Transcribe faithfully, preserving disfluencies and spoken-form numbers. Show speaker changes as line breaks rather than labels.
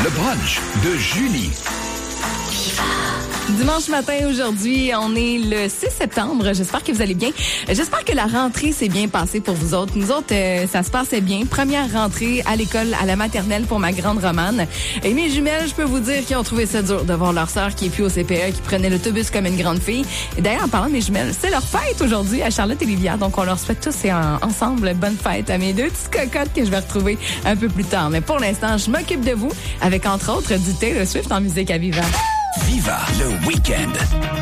Le brunch de Julie.
Dimanche matin, aujourd'hui, on est le six septembre. J'espère que vous allez bien. J'espère que la rentrée s'est bien passée pour vous autres. Nous autres, euh, ça se passait bien. Première rentrée à l'école, à la maternelle pour ma grande Romane. Et mes jumelles, je peux vous dire qu'ils ont trouvé ça dur de voir leur sœur qui est plus au C P E, qui prenait l'autobus comme une grande fille. Et d'ailleurs, en parlant de mes jumelles, c'est leur fête aujourd'hui à Charlotte et Livia. Donc, on leur souhaite tous et en, ensemble bonne fête à mes deux petites cocottes que je vais retrouver un peu plus tard. Mais pour l'instant, je m'occupe de vous avec, entre autres, du Taylor Swift en musique à Viva.
Viva le week-end.